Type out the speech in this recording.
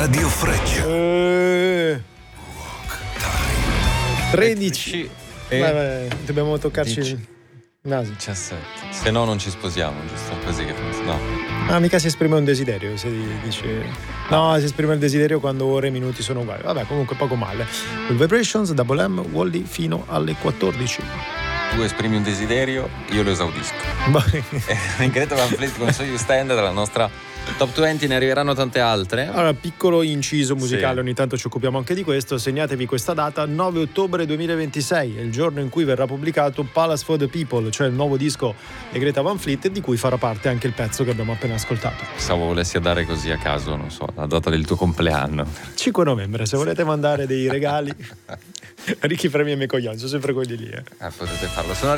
Radio Freccia. 13 e dobbiamo toccarci il naso. 17. Se no non ci sposiamo, giusto? Così che no. Mica si esprime un desiderio, se dice no, si esprime il desiderio quando ore e minuti sono uguali. Vabbè, comunque poco male. With Vibrations, Double M, Wally fino alle 14. Tu esprimi un desiderio, io lo esaudisco. In Greta Van Fleet con So You Stand dalla nostra Top 20, ne arriveranno tante altre. Allora, piccolo inciso musicale, sì. Ogni tanto ci occupiamo anche di questo. Segnatevi questa data, 9 ottobre 2026, è il giorno in cui verrà pubblicato Palace for the People, cioè il nuovo disco di Greta Van Fleet, di cui farà parte anche il pezzo che abbiamo appena ascoltato. Pensavo volessi dare così a caso, non so, la data del tuo compleanno. 5 novembre, se volete mandare dei regali, ricchi premi e me coglioni, sono sempre quelli lì. Potete farlo. Sono